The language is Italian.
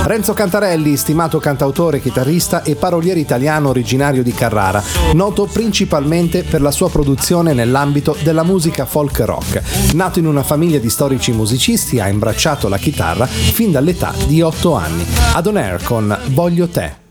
Renzo Cantarelli, stimato cantautore, chitarrista e paroliere italiano originario di Carrara, noto principalmente per la sua produzione nell'ambito della musica folk rock. Nato in una famiglia di storici musicisti, ha imbracciato la chitarra fin dall'età di 8 anni. Ad On Air con Voglio te.